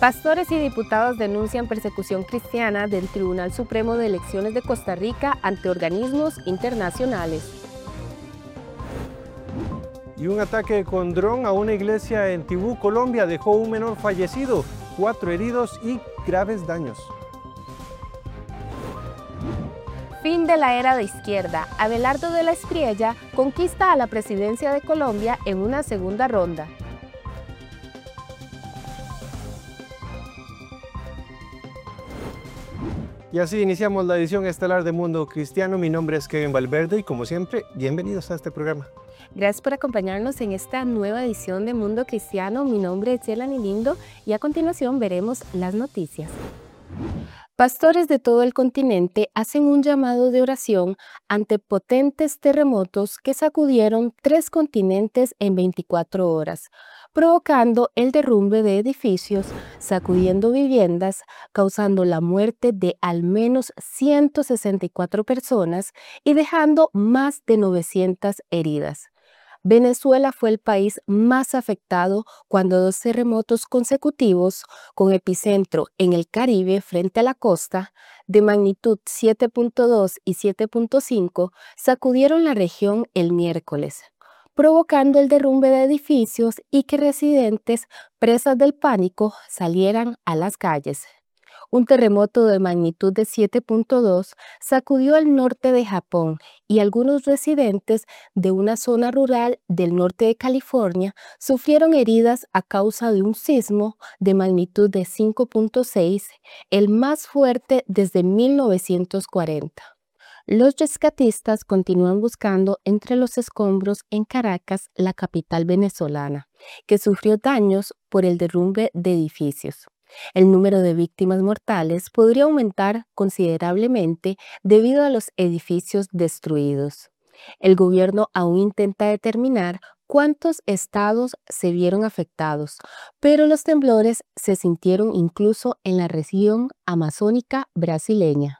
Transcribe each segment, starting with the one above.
Pastores y diputados denuncian persecución cristiana del Tribunal Supremo de Elecciones de Costa Rica ante organismos internacionales. Y un ataque con dron a una iglesia en Tibú, Colombia, dejó un menor fallecido, 4 heridos y graves daños. Fin de la era de izquierda. Abelardo de la Espriella conquista a la presidencia de Colombia en una segunda ronda. Y así iniciamos la edición estelar de Mundo Cristiano. Mi nombre es Kevin Valverde y como siempre, bienvenidos a este programa. Gracias por acompañarnos en esta nueva edición de Mundo Cristiano. Mi nombre es Yelani Lindo y a continuación veremos las noticias. Pastores de todo el continente hacen un llamado de oración ante potentes terremotos que sacudieron 3 continentes en 24 horas, provocando el derrumbe de edificios, sacudiendo viviendas, causando la muerte de al menos 164 personas y dejando más de 900 heridas. Venezuela fue el país más afectado cuando 2 terremotos consecutivos, con epicentro en el Caribe frente a la costa, de magnitud 7.2 y 7.5, sacudieron la región el miércoles, provocando el derrumbe de edificios y que residentes, presas del pánico, salieran a las calles. Un terremoto de magnitud de 7.2 sacudió el norte de Japón y algunos residentes de una zona rural del norte de California sufrieron heridas a causa de un sismo de magnitud de 5.6, el más fuerte desde 1940. Los rescatistas continúan buscando entre los escombros en Caracas, la capital venezolana, que sufrió daños por el derrumbe de edificios. El número de víctimas mortales podría aumentar considerablemente debido a los edificios destruidos. El gobierno aún intenta determinar cuántos estados se vieron afectados, pero los temblores se sintieron incluso en la región amazónica brasileña.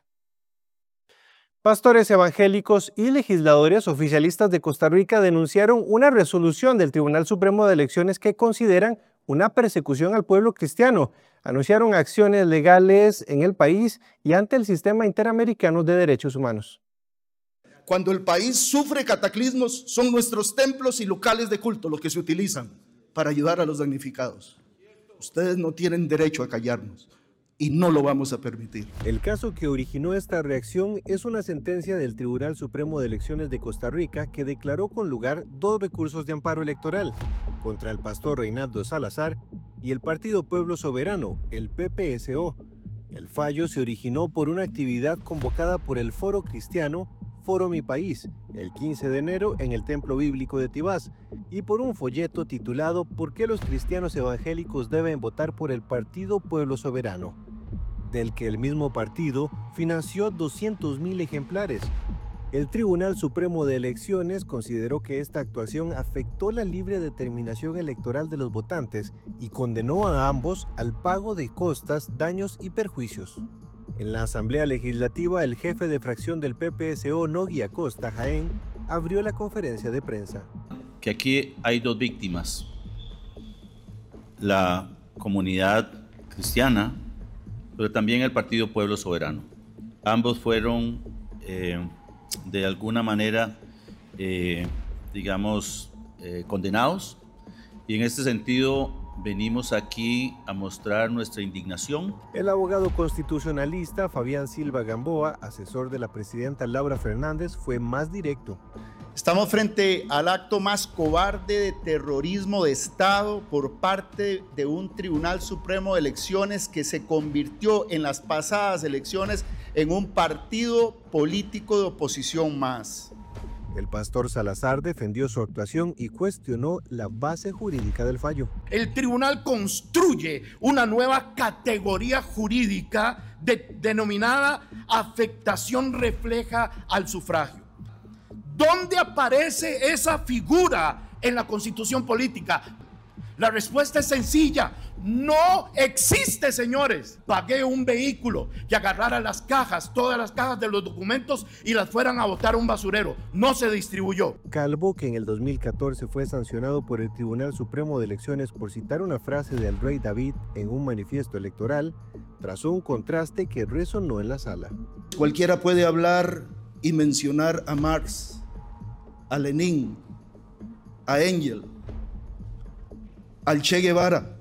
Pastores evangélicos y legisladores oficialistas de Costa Rica denunciaron una resolución del Tribunal Supremo de Elecciones que consideran una persecución al pueblo cristiano. Anunciaron acciones legales en el país y ante el Sistema Interamericano de Derechos Humanos. Cuando el país sufre cataclismos, son nuestros templos y locales de culto los que se utilizan para ayudar a los damnificados. Ustedes no tienen derecho a callarnos y no lo vamos a permitir. El caso que originó esta reacción es una sentencia del Tribunal Supremo de Elecciones de Costa Rica que declaró con lugar 2 recursos de amparo electoral contra el pastor Reinaldo Salazar y el Partido Pueblo Soberano, el PPSO. El fallo se originó por una actividad convocada por el Foro Cristiano Foro Mi País, el 15 de enero en el Templo Bíblico de Tibás, y por un folleto titulado ¿Por qué los cristianos evangélicos deben votar por el Partido Pueblo Soberano?, del que el mismo partido financió 200,000 ejemplares. El Tribunal Supremo de Elecciones consideró que esta actuación afectó la libre determinación electoral de los votantes y condenó a ambos al pago de costas, daños y perjuicios. En la Asamblea Legislativa, el jefe de fracción del PPSO, Nogui Acosta Jaén, abrió la conferencia de prensa. Que aquí hay 2 víctimas, la comunidad cristiana, pero también el Partido Pueblo Soberano. Ambos fueron de alguna manera, condenados, y en este sentido venimos aquí a mostrar nuestra indignación. El abogado constitucionalista Fabián Silva Gamboa, asesor de la presidenta Laura Fernández, fue más directo. Estamos frente al acto más cobarde de terrorismo de Estado por parte de un Tribunal Supremo de Elecciones que se convirtió en las pasadas elecciones en un partido político de oposición más. El pastor Salazar defendió su actuación y cuestionó la base jurídica del fallo. El tribunal construye una nueva categoría jurídica denominada afectación refleja al sufragio. ¿Dónde aparece esa figura en la Constitución política? La respuesta es sencilla. No existe, señores. Pagué un vehículo que agarrara las cajas, todas las cajas de los documentos y las fueran a botar a un basurero. No se distribuyó. Calvo, que en el 2014 fue sancionado por el Tribunal Supremo de Elecciones por citar una frase del rey David en un manifiesto electoral, trazó un contraste que resonó en la sala. Cualquiera puede hablar y mencionar a Marx, a Lenin, a Engel, al Che Guevara,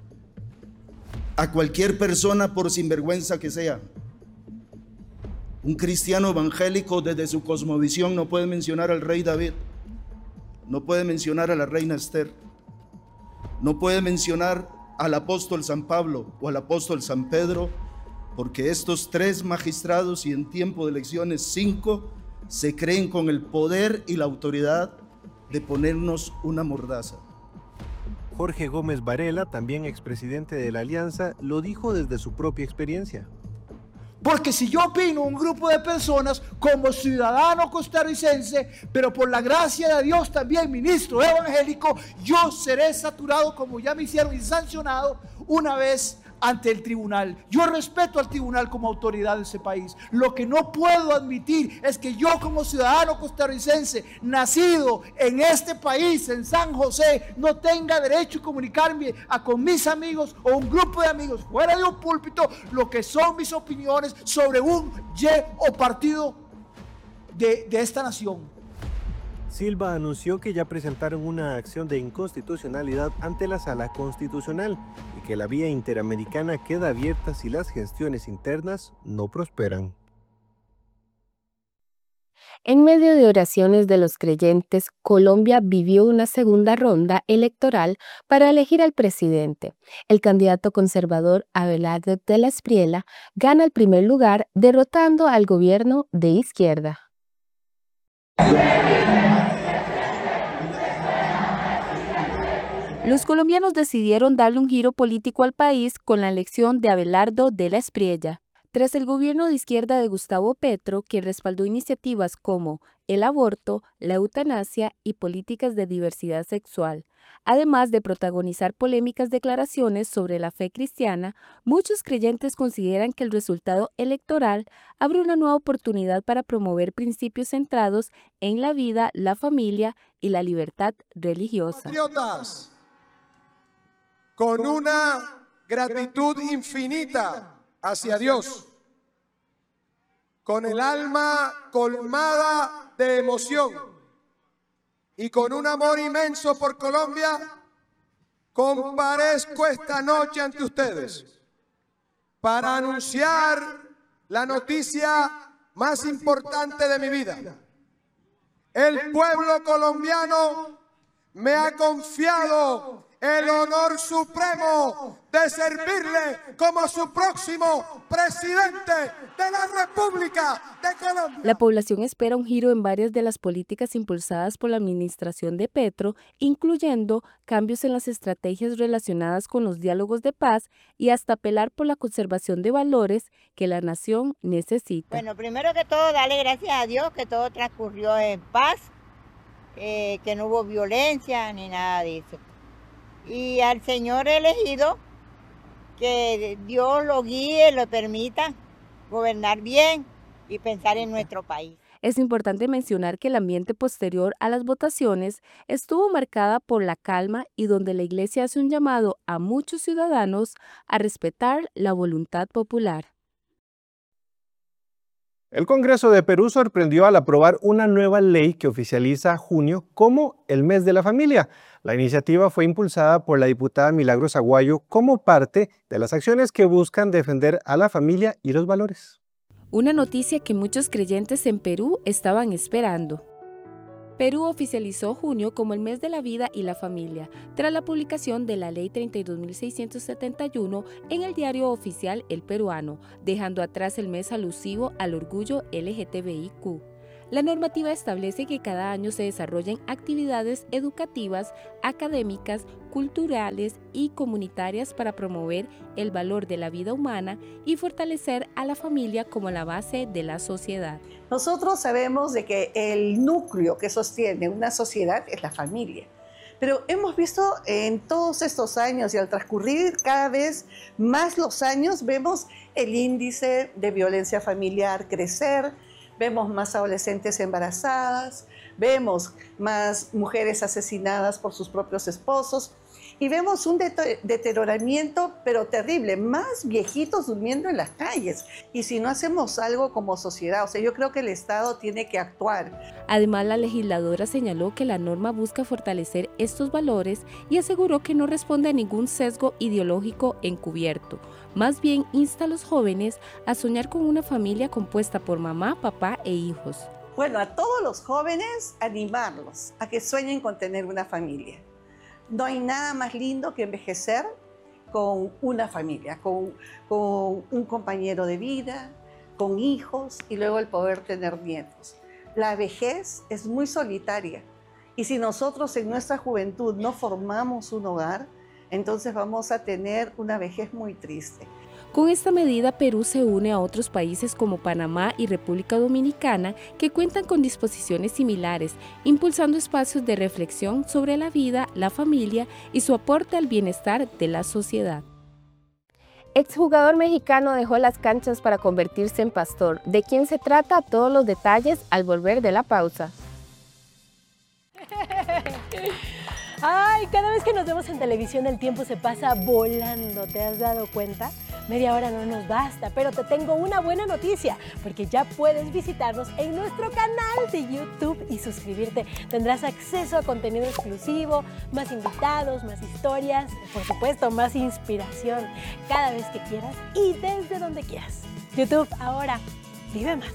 a cualquier persona por sinvergüenza que sea. Un cristiano evangélico desde su cosmovisión no puede mencionar al rey David, no puede mencionar a la reina Esther, no puede mencionar al apóstol San Pablo o al apóstol San Pedro, porque estos 3 magistrados y en tiempo de elecciones 5 se creen con el poder y la autoridad de ponernos una mordaza. Jorge Gómez Varela, también expresidente de la Alianza, lo dijo desde su propia experiencia. Porque si yo opino un grupo de personas como ciudadano costarricense, pero por la gracia de Dios también ministro evangélico, yo seré saturado como ya me hicieron y sancionado una vez ante el tribunal. Yo respeto al tribunal como autoridad de ese país. Lo que no puedo admitir es que yo como ciudadano costarricense, nacido en este país, en San José, no tenga derecho a comunicarme con mis amigos o un grupo de amigos fuera de un púlpito lo que son mis opiniones sobre un Y o partido de esta nación. Silva anunció que ya presentaron una acción de inconstitucionalidad ante la Sala Constitucional y que la vía interamericana queda abierta si las gestiones internas no prosperan. En medio de oraciones de los creyentes, Colombia vivió una segunda ronda electoral para elegir al presidente. El candidato conservador Abelardo de la Espriella gana el primer lugar, derrotando al gobierno de izquierda. Los colombianos decidieron darle un giro político al país con la elección de Abelardo de la Espriella. Tras el gobierno de izquierda de Gustavo Petro, quien respaldó iniciativas como el aborto, la eutanasia y políticas de diversidad sexual, además de protagonizar polémicas declaraciones sobre la fe cristiana, muchos creyentes consideran que el resultado electoral abre una nueva oportunidad para promover principios centrados en la vida, la familia y la libertad religiosa. Patriotas, con una gratitud infinita hacia Dios, con el alma colmada de emoción y con un amor inmenso por Colombia, comparezco esta noche ante ustedes para anunciar la noticia más importante de mi vida. El pueblo colombiano me ha confiado el honor supremo de servirle como su próximo presidente de la República de Colombia. La población espera un giro en varias de las políticas impulsadas por la administración de Petro, incluyendo cambios en las estrategias relacionadas con los diálogos de paz y hasta apelar por la conservación de valores que la nación necesita. Bueno, primero que todo, darle gracias a Dios que todo transcurrió en paz, que no hubo violencia ni nada de eso. Y al Señor elegido, que Dios lo guíe, lo permita gobernar bien y pensar en nuestro país. Es importante mencionar que el ambiente posterior a las votaciones estuvo marcada por la calma y donde la Iglesia hace un llamado a muchos ciudadanos a respetar la voluntad popular. El Congreso de Perú sorprendió al aprobar una nueva ley que oficializa junio como el mes de la familia. La iniciativa fue impulsada por la diputada Milagros Aguayo como parte de las acciones que buscan defender a la familia y los valores. Una noticia que muchos creyentes en Perú estaban esperando. Perú oficializó junio como el mes de la vida y la familia, tras la publicación de la Ley 32.671 en el diario oficial El Peruano, dejando atrás el mes alusivo al orgullo LGTBIQ. La normativa establece que cada año se desarrollen actividades educativas, académicas, culturales y comunitarias para promover el valor de la vida humana y fortalecer a la familia como la base de la sociedad. Nosotros sabemos de que el núcleo que sostiene una sociedad es la familia, Pero hemos visto en todos estos años y al transcurrir cada vez más los años, vemos el índice de violencia familiar crecer, vemos más adolescentes embarazadas, vemos más mujeres asesinadas por sus propios esposos y vemos un deterioramiento pero terrible, más viejitos durmiendo en las calles. Y si no hacemos algo como sociedad, yo creo que el Estado tiene que actuar. Además, la legisladora señaló que la norma busca fortalecer estos valores y aseguró que no responde a ningún sesgo ideológico encubierto. Más bien insta a los jóvenes a soñar con una familia compuesta por mamá, papá e hijos. Bueno, a todos los jóvenes animarlos a que sueñen con tener una familia. No hay nada más lindo que envejecer con una familia, con un compañero de vida, con hijos y luego el poder tener nietos. La vejez es muy solitaria y si nosotros en nuestra juventud no formamos un hogar, entonces vamos a tener una vejez muy triste. Con esta medida, Perú se une a otros países como Panamá y República Dominicana que cuentan con disposiciones similares, impulsando espacios de reflexión sobre la vida, la familia y su aporte al bienestar de la sociedad. Exjugador mexicano dejó las canchas para convertirse en pastor. ¿De quién se trata? Todos los detalles al volver de la pausa. Ay, cada vez que nos vemos en televisión el tiempo se pasa volando, ¿te has dado cuenta? Media hora no nos basta, pero te tengo una buena noticia, porque ya puedes visitarnos en nuestro canal de YouTube y suscribirte. Tendrás acceso a contenido exclusivo, más invitados, más historias, por supuesto, más inspiración, cada vez que quieras y desde donde quieras. YouTube, ahora, vive más.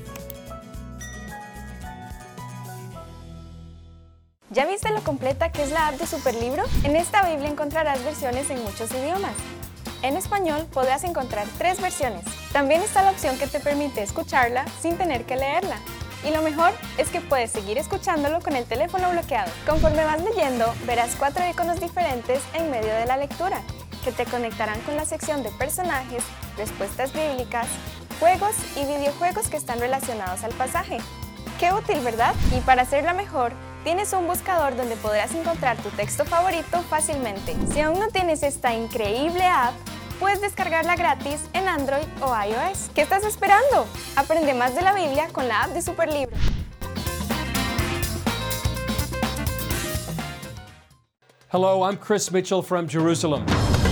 ¿Ya viste lo completa que es la app de Superlibro? En esta Biblia encontrarás versiones en muchos idiomas. En español podrás encontrar 3 versiones. También está la opción que te permite escucharla sin tener que leerla. Y lo mejor es que puedes seguir escuchándolo con el teléfono bloqueado. Conforme vas leyendo, verás 4 iconos diferentes en medio de la lectura, que te conectarán con la sección de personajes, respuestas bíblicas, juegos y videojuegos que están relacionados al pasaje. ¡Qué útil!, ¿verdad? Y para hacerla mejor, tienes un buscador donde podrás encontrar tu texto favorito fácilmente. Si aún no tienes esta increíble app, puedes descargarla gratis en Android o iOS. ¿Qué estás esperando? Aprende más de la Biblia con la app de Superlibro. Hello, I'm Chris Mitchell from Jerusalem.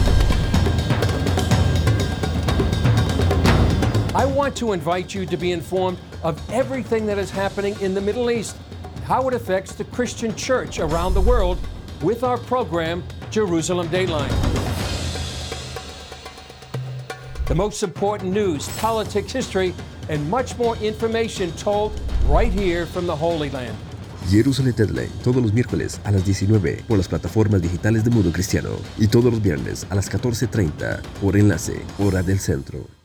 I want to invite you to be informed of everything that is happening in the Middle East, how it affects the Christian church around the world with our program, Jerusalem Dateline. The most important news, politics, history, and much more information told right here from the Holy Land. Jerusalem Dateline, todos los miércoles a las 19 por las plataformas digitales de Mundo Cristiano y todos los viernes a las 14:30 por Enlace, hora del centro.